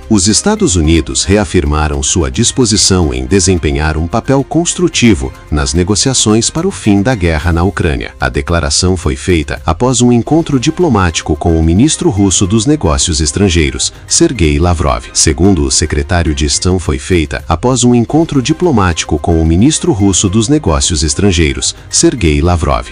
Os Estados Unidos reafirmaram sua disposição em desempenhar um papel construtivo nas negociações para o fim da guerra na Ucrânia. A declaração foi feita após um encontro diplomático com o ministro russo dos Negócios Estrangeiros, Sergei Lavrov. Segundo o secretário de Estado, foi feita após um encontro diplomático com o ministro russo dos Negócios Estrangeiros, Sergei Lavrov.